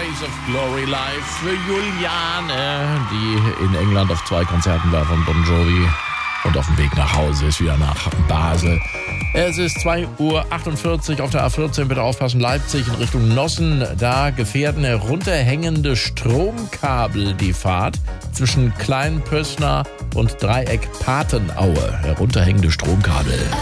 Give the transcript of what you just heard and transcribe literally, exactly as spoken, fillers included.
Days of Glory live für Juliane, die in England auf zwei Konzerten war von Bon Jovi und auf dem Weg nach Hause ist wieder nach Basel. Es ist zwei Uhr achtundvierzig auf der A vierzehn, bitte aufpassen, Leipzig in Richtung Nossen. Da gefährden herunterhängende Stromkabel die Fahrt zwischen Kleinpössner und Dreieck Patenaue. Herunterhängende Stromkabel.